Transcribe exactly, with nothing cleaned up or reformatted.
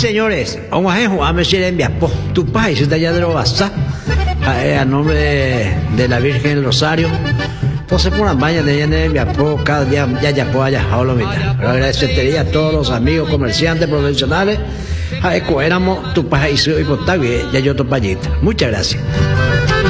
señores, vamos a jugar, me sirven viapo. Tu país está allá de lo basta. A nombre de, de la Virgen del Rosario. Entonces, por la mañana de ella de viapo, cada día ya ya puedo allá a lo mitad. Agradecería a todos los amigos comerciantes profesionales. A eco éramos tu país y por ya yo tu payita. Muchas gracias.